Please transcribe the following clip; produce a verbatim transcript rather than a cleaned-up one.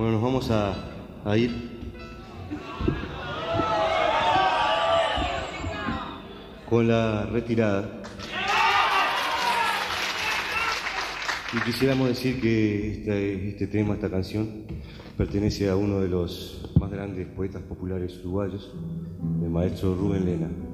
Bueno, nos vamos a, a ir. Con la retirada. Y quisiéramos decir que este, este tema, esta canción, pertenece a uno de los más grandes poetas populares uruguayos, el maestro Rubén Lena.